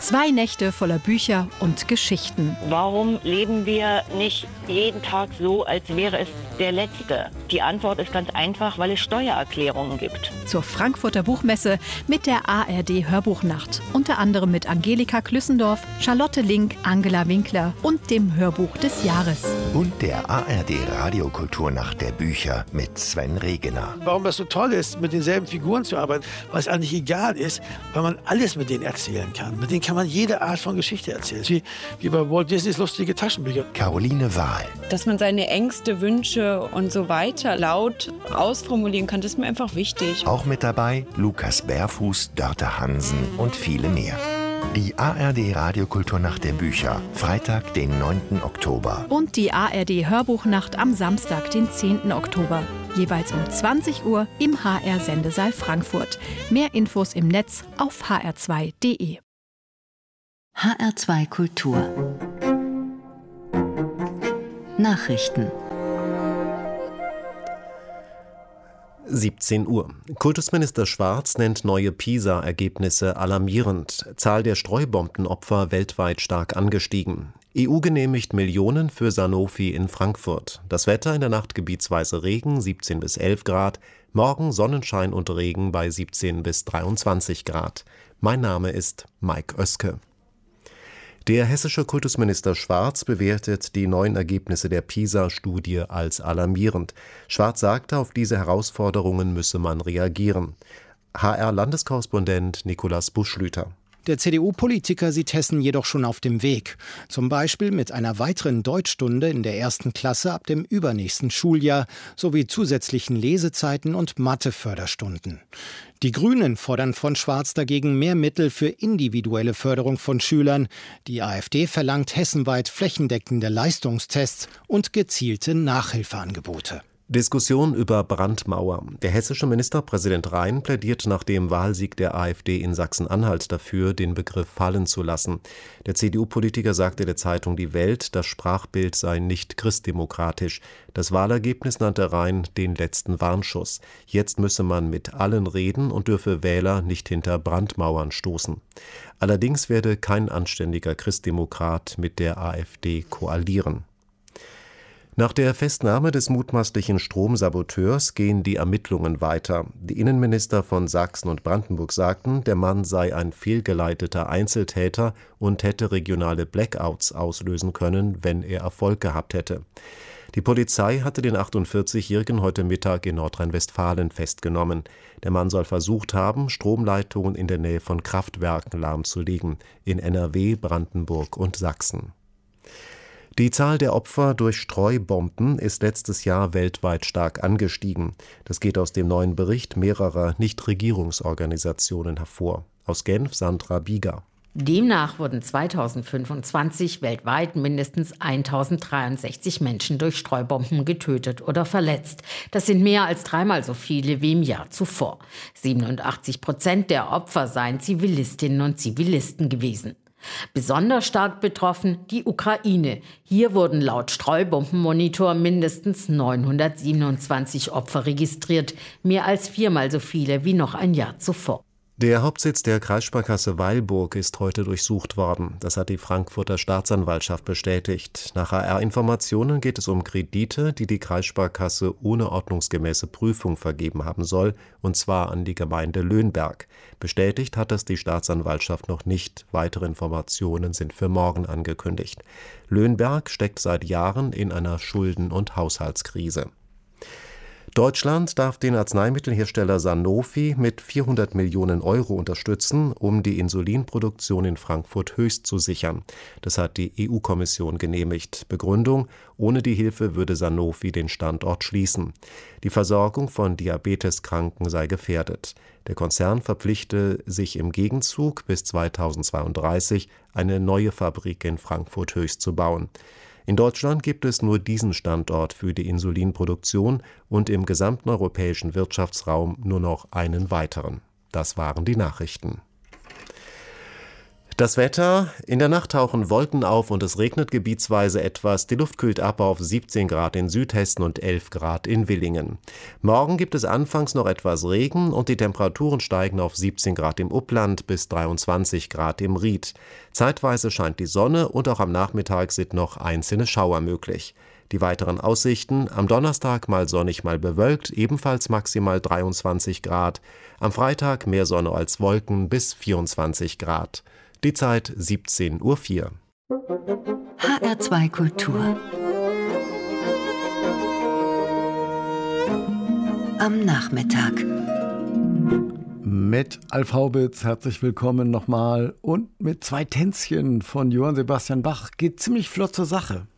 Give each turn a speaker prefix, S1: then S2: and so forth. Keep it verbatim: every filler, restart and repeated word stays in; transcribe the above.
S1: Zwei Nächte voller Bücher und Geschichten.
S2: Warum leben wir nicht jeden Tag so, als wäre es der letzte? Die Antwort ist ganz einfach, weil es Steuererklärungen gibt.
S1: Zur Frankfurter Buchmesse mit der A R D-Hörbuchnacht. Unter anderem mit Angelika Klüssendorf, Charlotte Link, Angela Winkler und dem Hörbuch des Jahres.
S3: Und der A R D-Radiokulturnacht der Bücher mit Sven Regener.
S4: Warum das so toll ist, mit denselben Figuren zu arbeiten, weil es eigentlich egal ist, weil man alles mit denen erzählen kann. Mit denen kann man jede Art von Geschichte erzählen. Wie, wie bei Walt Disneys lustige Taschenbücher.
S3: Caroline Wahl.
S5: Dass man seine Ängste, Wünsche und so weiter laut ausformulieren kann, das ist mir einfach wichtig.
S3: Auch mit dabei Lukas Bärfuß, Dörte Hansen und viele mehr. Die A R D-Radiokulturnacht der Bücher, Freitag, den neunten Oktober.
S1: Und die A R D-Hörbuchnacht am Samstag, den zehnten Oktober. Jeweils um zwanzig Uhr im H R-Sendesaal Frankfurt. Mehr Infos im Netz auf h r zwei punkt d e.
S6: H R zwei Kultur Nachrichten.
S7: siebzehn Uhr. Kultusminister Schwarz nennt neue PISA-Ergebnisse alarmierend. Zahl der Streubombenopfer weltweit stark angestiegen. E U genehmigt Millionen für Sanofi in Frankfurt. Das Wetter in der Nacht gebietsweise Regen, siebzehn bis elf Grad. Morgen Sonnenschein und Regen bei siebzehn bis dreiundzwanzig Grad. Mein Name ist Mike Oeske. Der hessische Kultusminister Schwarz bewertet die neuen Ergebnisse der PISA-Studie als alarmierend. Schwarz sagte, auf diese Herausforderungen müsse man reagieren. H R-Landeskorrespondent Nikolaus Buschlüter.
S8: Der C D U-Politiker sieht Hessen jedoch schon auf dem Weg. Zum Beispiel mit einer weiteren Deutschstunde in der ersten Klasse ab dem übernächsten Schuljahr sowie zusätzlichen Lesezeiten und Matheförderstunden. Die Grünen fordern von Schwarz dagegen mehr Mittel für individuelle Förderung von Schülern. Die AfD verlangt hessenweit flächendeckende Leistungstests und gezielte Nachhilfeangebote.
S7: Diskussion über Brandmauer. Der hessische Ministerpräsident Rhein plädiert nach dem Wahlsieg der AfD in Sachsen-Anhalt dafür, den Begriff fallen zu lassen. Der C D U-Politiker sagte der Zeitung Die Welt, das Sprachbild sei nicht christdemokratisch. Das Wahlergebnis nannte Rhein den letzten Warnschuss. Jetzt müsse man mit allen reden und dürfe Wähler nicht hinter Brandmauern stoßen. Allerdings werde kein anständiger Christdemokrat mit der AfD koalieren. Nach der Festnahme des mutmaßlichen Stromsaboteurs gehen die Ermittlungen weiter. Die Innenminister von Sachsen und Brandenburg sagten, der Mann sei ein fehlgeleiteter Einzeltäter und hätte regionale Blackouts auslösen können, wenn er Erfolg gehabt hätte. Die Polizei hatte den achtundvierzigjährigen heute Mittag in Nordrhein-Westfalen festgenommen. Der Mann soll versucht haben, Stromleitungen in der Nähe von Kraftwerken lahmzulegen, in N R W, Brandenburg und Sachsen. Die Zahl der Opfer durch Streubomben ist letztes Jahr weltweit stark angestiegen. Das geht aus dem neuen Bericht mehrerer Nichtregierungsorganisationen hervor. Aus Genf Sandra Bieger.
S9: Demnach wurden zweitausendfünfundzwanzig weltweit mindestens eintausenddreiundsechzig Menschen durch Streubomben getötet oder verletzt. Das sind mehr als dreimal so viele wie im Jahr zuvor. siebenundachtzig Prozent der Opfer seien Zivilistinnen und Zivilisten gewesen. Besonders stark betroffen die Ukraine. Hier wurden laut Streubombenmonitor mindestens neunhundertsiebenundzwanzig Opfer registriert, mehr als viermal so viele wie noch ein Jahr zuvor.
S7: Der Hauptsitz der Kreissparkasse Weilburg ist heute durchsucht worden. Das hat die Frankfurter Staatsanwaltschaft bestätigt. Nach H R-Informationen geht es um Kredite, die die Kreissparkasse ohne ordnungsgemäße Prüfung vergeben haben soll, und zwar an die Gemeinde Löhnberg. Bestätigt hat das die Staatsanwaltschaft noch nicht. Weitere Informationen sind für morgen angekündigt. Löhnberg steckt seit Jahren in einer Schulden- und Haushaltskrise. Deutschland darf den Arzneimittelhersteller Sanofi mit vierhundert Millionen Euro unterstützen, um die Insulinproduktion in Frankfurt Höchst zu sichern. Das hat die E U-Kommission genehmigt. Begründung: Ohne die Hilfe würde Sanofi den Standort schließen. Die Versorgung von Diabeteskranken sei gefährdet. Der Konzern verpflichte sich im Gegenzug, bis zweitausendzweiunddreißig eine neue Fabrik in Frankfurt Höchst zu bauen. In Deutschland gibt es nur diesen Standort für die Insulinproduktion und im gesamten europäischen Wirtschaftsraum nur noch einen weiteren. Das waren die Nachrichten. Das Wetter: In der Nacht tauchen Wolken auf und es regnet gebietsweise etwas. Die Luft kühlt ab auf siebzehn Grad in Südhessen und elf Grad in Willingen. Morgen gibt es anfangs noch etwas Regen und die Temperaturen steigen auf siebzehn Grad im Upland bis dreiundzwanzig Grad im Ried. Zeitweise scheint die Sonne und auch am Nachmittag sind noch einzelne Schauer möglich. Die weiteren Aussichten: Am Donnerstag mal sonnig, mal bewölkt, ebenfalls maximal dreiundzwanzig Grad. Am Freitag mehr Sonne als Wolken bis vierundzwanzig Grad. Die Zeit siebzehn Uhr vier.
S6: H R zwei Kultur. Am Nachmittag.
S10: Mit Alf Haubitz, herzlich willkommen nochmal. Und mit zwei Tänzchen von Johann Sebastian Bach. Geht ziemlich flott zur Sache.